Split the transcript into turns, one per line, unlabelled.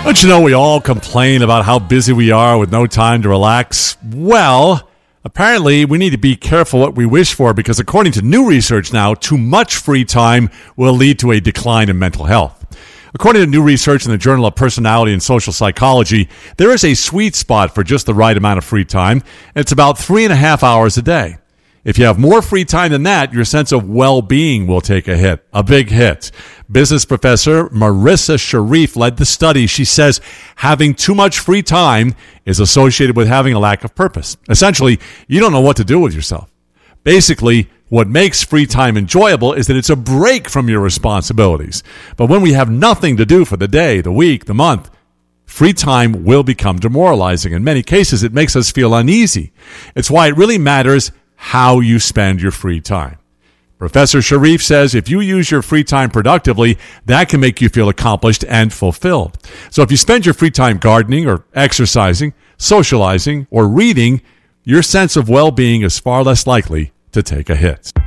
Don't you know we all complain about how busy we are with no time to relax? Well, apparently we need to be careful what we wish for because according to new research now, too much free time will lead to a decline in mental health. According to new research in the Journal of Personality and Social Psychology, there is a sweet spot for just the right amount of free time, and it's about 3.5 hours a day. If you have more free time than that, your sense of well-being will take a hit, a big hit. Business professor Marissa Sharif led the study. She says having too much free time is associated with having a lack of purpose. Essentially, you don't know what to do with yourself. Basically, what makes free time enjoyable is that it's a break from your responsibilities. But when we have nothing to do for the day, the week, the month, free time will become demoralizing. In many cases, it makes us feel uneasy. It's why it really matters how you spend your free time. Professor Sharif says if you use your free time productively, that can make you feel accomplished and fulfilled. So if you spend your free time gardening or exercising, socializing, or reading, your sense of well-being is far less likely to take a hit.